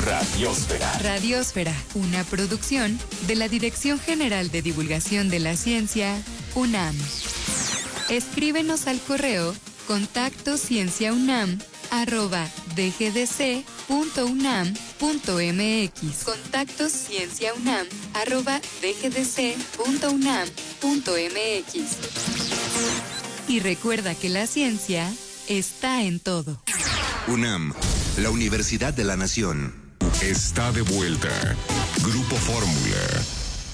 Radiosfera. Radiosfera, una producción de la Dirección General de Divulgación de la Ciencia, UNAM. Escríbenos al correo contactoscienciaunam@dgdc.unam.mx. contactoscienciaunam@dgdc.unam.mx. Y recuerda que la ciencia está en todo. UNAM, la Universidad de la Nación. Está de vuelta. Grupo Fórmula.